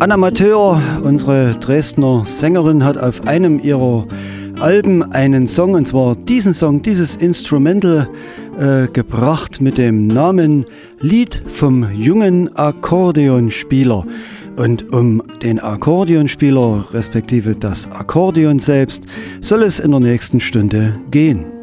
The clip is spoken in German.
Anna Matheur, unsere Dresdner Sängerin, hat auf einem ihrer Alben einen Song, und zwar diesen Song, dieses Instrumental gebracht mit dem Namen Lied vom jungen Akkordeonspieler. Und um den Akkordeonspieler respektive das Akkordeon selbst soll es in der nächsten Stunde gehen.